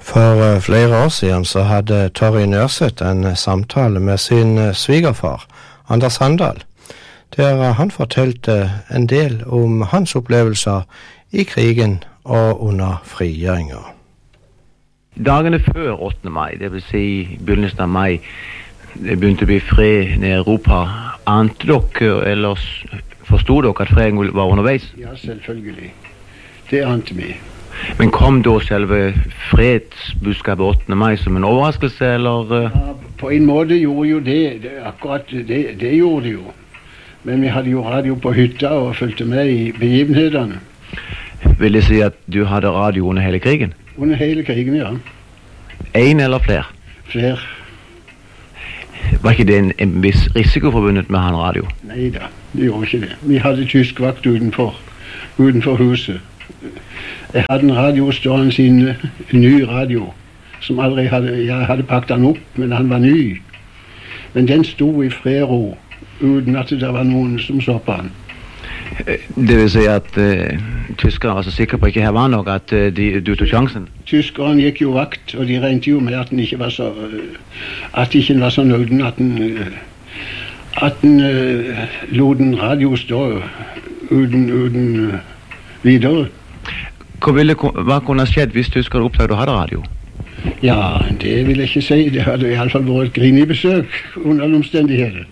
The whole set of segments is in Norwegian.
For flere år siden så hadde Torry Nørseth en samtale med sin svigerfar, Anders Handal, der han fortalte en del om hans opplevelser i krigen og under frigjøringa. Dagene før 8. mai, det vil si begynnelsen av mai, det begynte å bli fred nede i Europa. Ante dere, eller forstod dere at freden var underveis? Ja, selvfølgelig. Det ante vi. Men kom da selve fredsbudskapet 8. mai som en overraskelse, eller? Ja, på en måte gjorde jo akkurat det gjorde det jo. Men vi hadde jo radio på hytta og fulgte med i begivenhetene. Vil det si at du hadde radio under hele krigen? Under hele krigen, ja. En eller flere? Flere. Var ikke det en viss risiko forbundet med han radio? Neida, det gjorde ikke det. Vi hadde tyskvakt utenfor huset. Jeg hadde en radio stående inne, en ny radio, som jeg hadde pakket den opp, men han var ny. Men den sto i fred og ro, uten at det var noen som så på han. Det vil si at tyskere var så sikre på ikke her var noe, at du tog sjansen? Tyskeren gikk jo vakt, og de regnet jo med at den ikke var så nøyden, at den lot en radio stå uten videre. Hva kunne ha skjedd hvis tyskere oppdaget du hadde radio? Ja, det vil jeg ikke si. Det hadde i alle fall vært et grinig besøk under omstendigheter.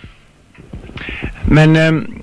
Men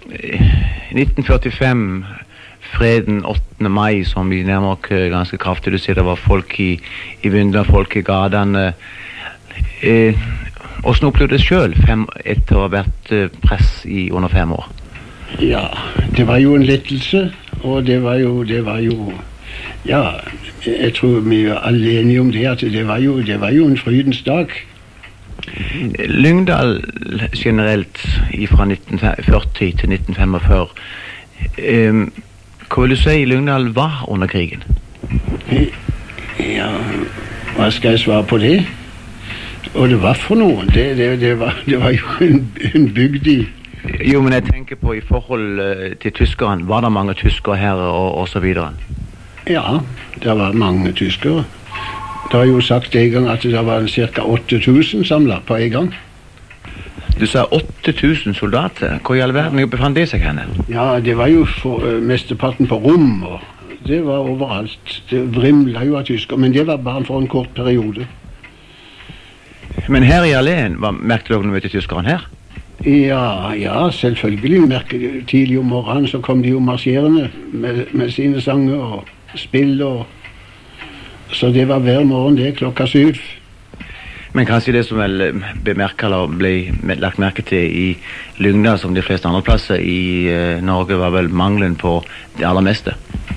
1945, freden 8. mai, som vi nærmer oss ganske kraftig, du sier det var folk i vinduene, folk i gatene. Hvordan opplevde du det selv etter å ha vært press under 5 år? Ja, det var jo en lettelse, og det var jo, ja, jeg tror vi er alle enige om det, at det var jo en frydens dag. Lyngdal generelt fra 1940 til 1945, hva vil du si Lyngdal var under krigen? Ja, hva skal jeg svare på det? Og det var for noen, det var jo en bygd i. Jo, men jeg tenker på i forhold til tyskerne, var det mange tyskere her og så videre? Ja, det var mange tyskere. Det har jo sagt en gang at det var ca. 8000 samlet på en gang. Du sa 8000 soldater. Hvor i all verden befant det seg henne? Ja, det var jo mesteparten på rom, og det var overalt. Det vrimlet jo av tyskere, men det var bare for en kort periode. Men her i Alén, merkte dere noe til tyskerne her? Ja, selvfølgelig. Tidlig om morgenen så kom de jo marsjerende med sine sanger og spill og så det var hver morgen det, 7:00. Men kanskje det som vel bemerket eller ble lagt merke til i Lyngdal som de fleste andre plasser i Norge var vel mangelen på det aller meste?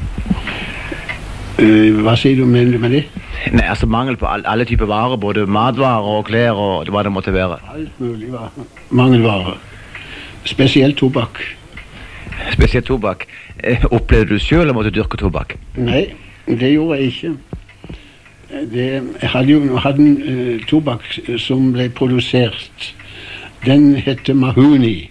Hva sier du med det? Nei, altså mangel på alle typer varer, både matvarer og klær og hva det måtte være. Alt mulig var mangelvarer. Spesielt tobakk. Spesielt tobakk. Opplevde du selv å måtte dyrke tobakk? Nei, det gjorde jeg ikke. Jeg hadde en tobakk som ble produsert. Den hette Mahuni.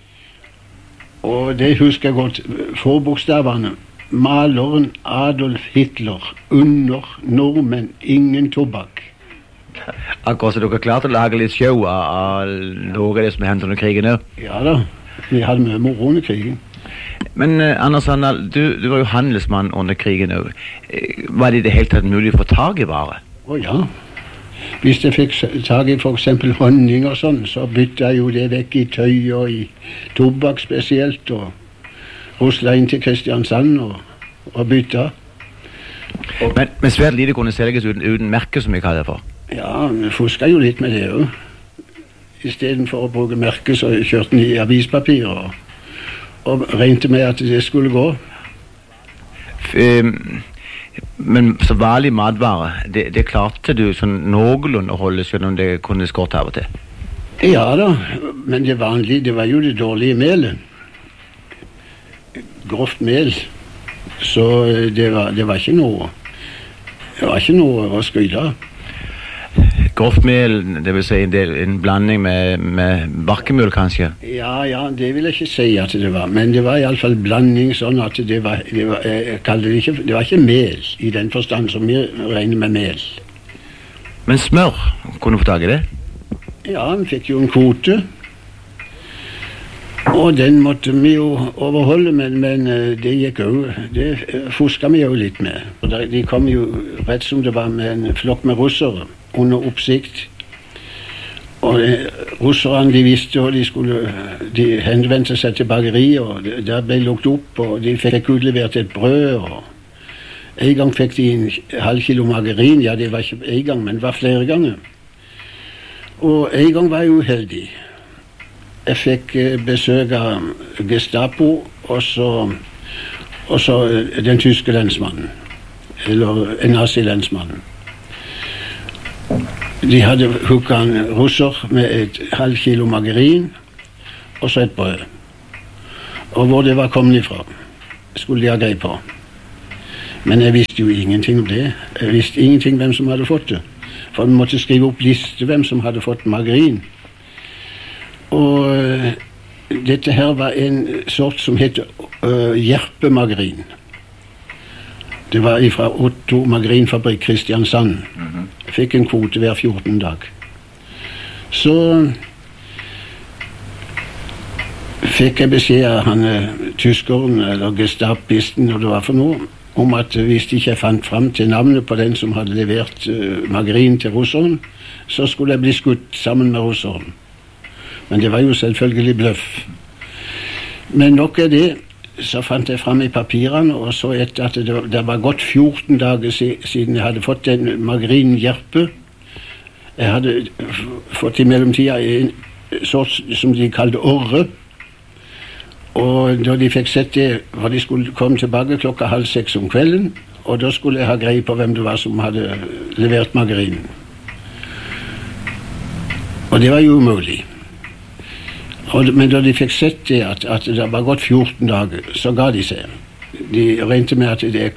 Og det husker jeg godt. Forbokstavene. Maleren Adolf Hitler. Under nordmenn. Ingen tobakk. Akkurat så dere klarte å lage litt show av noe av det som hendte under krigen nå? Ja da. Vi hadde mye moro under krigen. Men Anders Handal, du var jo handelsmann under krigen òg. Var det i det hele tatt mulig å få tak i varer? Ja. Hvis jeg fikk tak i for eksempel honning og sånn, så bytta jeg jo det vekk i tøy og i tobakk spesielt, og rusla inn til Kristiansand og bytta. Men svært lite kunne selges uten merke, som vi kaller det for? Ja, vi fuska jo litt med det òg. Istedenfor å bruke merke, så kjørte den i avispapir og regnet med at det skulle gå. Men så vanlig matvare, det klarte du sånn noenlunde å holde, selv om det kunne skårt av og til? Ja da, men det vanlige, det var jo det dårlige melet. Grovt mel. Så det var ikke noe å skryte av. Grovtmel, det vil si en blanding med barkemul, kanskje? Ja, det vil jeg ikke si at det var, men det var i alle fall blanding sånn at det var ikke mel i den forstand som vi regner med mel. Men smør, kunne du få tag i det? Ja, vi fikk jo en kvote, og den måtte vi jo overholde, men det gikk jo, det fusket vi jo litt med. De kom jo rett som det var med en flokk med russere under oppsikt. Og russerne, de visste jo, de henvendte seg til bakeriet, og der ble lukket opp, og de fikk utlevert et brød, og en gang fikk de en halv kilo margarin. Ja, det var ikke en gang, men det var flere ganger. Og en gang var jeg uheldig. Jeg fikk besøk av Gestapo, og så den tyske lensmannen, eller en nazi-lensmannen. De hadde hooket en russer med et halv kilo margarin, og så et brød. Og hvor det var kommet ifra, skulle de ha grei på. Men jeg visste jo ingenting om det. Jeg visste ingenting hvem som hadde fått det. For vi måtte skrive opp liste hvem som hadde fått margarin. Og dette her var en sort som heter hjerpemargarin. Det var fra Otto Margarinfabrikk Kristiansand. Jeg fikk en kvote hver 14 dag. Så fikk jeg beskjed av han tyskeren, eller gestapisten, når det var for noe, om at hvis ikke jeg fant fram til navnet på den som hadde levert margarin til russeren, så skulle jeg bli skutt sammen med russeren. Men det var jo selvfølgelig bløff. Men nok er det, så fant jeg fram i papirene, og så etter at det var gått 14 dager siden jeg hadde fått en margarinhjerpe. Jeg hadde fått i mellomtida en sort som de kalte orre. Og da de fikk sett det, for de skulle komme tilbake 5:30 om kvelden, og da skulle jeg ha greie på hvem det var som hadde levert margarinen. Og det var jo umulig. Men da de fikk sett det, at det var gått 14 dager, så ga de seg. De regnet med at jeg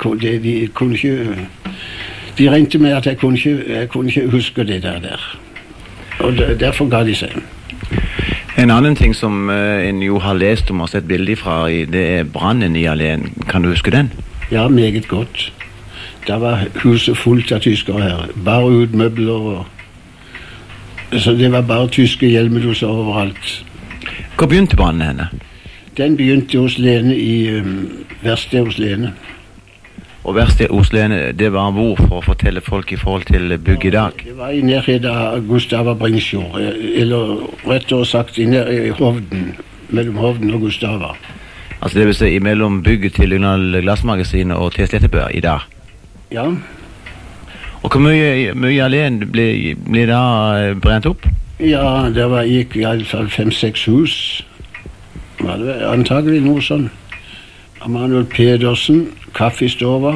kunne ikke huske det der. Og derfor ga de seg. En annen ting som en jo har lest om og sett bilder fra, det er brannen i Alén. Kan du huske den? Ja, meget godt. Da var huset fullt av tyskere her. Bare ut møbler. Så det var bare tyske hjelmedoser overalt. Hvor begynte brannen henne? Den begynte hos Lene i verkstedet hos Lene. Og verkstedet hos Lene, det var hvor for å fortelle folk i forhold til bygg i dag? Det var i nærheten av Gustava Bringsjord, eller rettere sagt i Hovden, mellom Hovden og Gustava. Altså det vil si mellom bygget til Lyngdal Glassmagasinet og til Slettebø i dag? Ja. Og hvor mye Alén ble da brent opp? Ja, det gikk i alle fall 5-6 hus. Var det antagelig noe sånn. Emanuel Pedersen, kaffestova,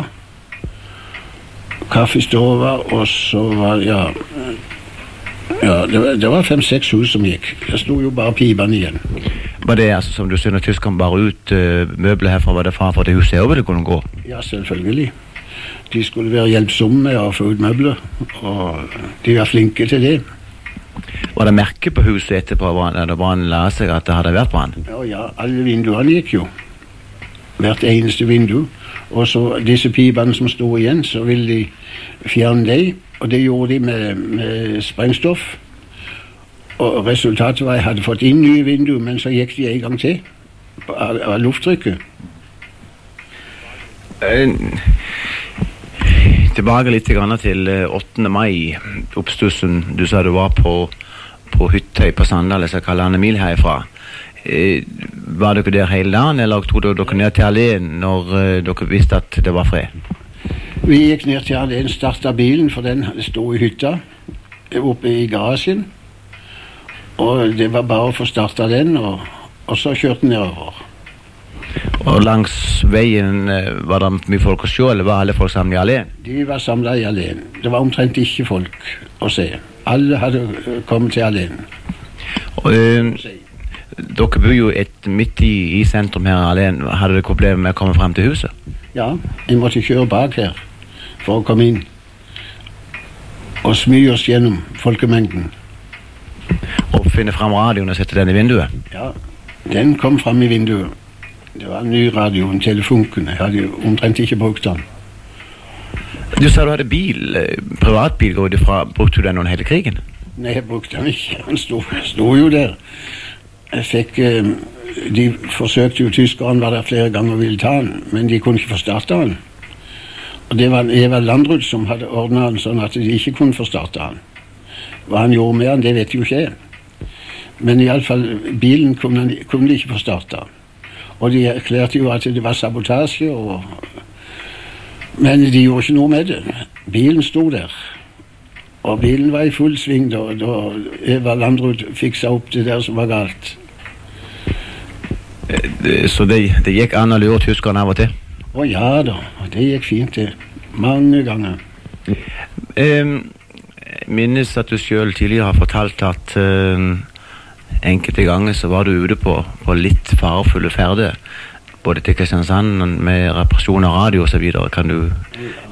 og så var det var 5-6 hus som gikk. Det sto jo bare pibene igjen. Var det altså som du sier når tyskerne bare ut møbler herfra, var det far for det huset over det kunne gå? Ja, selvfølgelig. De skulle være hjelpsomme med å få ut møbler, og de var flinke til det. Var det merke på huset etterpå da brannen la seg at det hadde vært brann? Ja, alle vinduene gikk jo. Hvert eneste vindu. Og så disse pipene som stod igjen, så ville de fjerne dem, og det gjorde de med sprengstoff. Og resultatet var at jeg hadde fått inn nye vindu, men så gikk de en gang til av lufttrykket. Tilbake litt til 8. mai, oppstussen. Du sa du var på Hyttøy på Sandal, jeg skal kalle han Emil herifra. Var dere der hele dagen, eller tog dere ned til Alén når dere visste at det var fred? Vi gikk ned til Alén, startet bilen, for den stod i hytta, oppe i garasjen. Og det var bare å få startet den, og så kjørte den nedover. Og langs veien var det mye folk å se, eller var alle folk samlet i Alén? De var samlet i Alén. Det var omtrent ikke folk å se. Alle hadde kommet til Alén. Og dere bor jo midt i sentrum her i Alén. Hadde dere problemer med å komme frem til huset? Ja, jeg måtte kjøre bak her for å komme inn. og smyge oss gjennom folkemengden. Og finne frem radioen og sette den i vinduet? Ja, den kom frem i vinduet. Det var en ny radio, en Telefunken. Jeg hadde jo omtrent ikke brukt den. Du sa du hadde bil, privatbil, går du fra. Brukte du den under hele krigen? Nei, jeg brukte den ikke. Han sto jo der. Jeg fikk... De forsøkte jo, tyskerne var der flere ganger og ville ta den, men de kunne ikke få startet den. Og det var Eva Landrut som hadde ordnet den sånn at de ikke kunne få startet den. Hva han gjorde med den, det vet jo ikke jeg. Men i alle fall, bilen kunne de ikke få startet. Og de erklærte jo at det var sabotasje, men de gjorde ikke noe med det. Bilen sto der. Og bilen var i full sving da Eva Landrut fiksa opp det der som var galt. Så det gikk an å lure tyskerne av og til? Å ja da, det gikk fint det. Mange ganger. Minnes at du selv tidligere har fortalt at enkelte ganger så var du ute på litt farefulle ferder, både til Kristiansand med reparasjon av radio og så videre. Kan du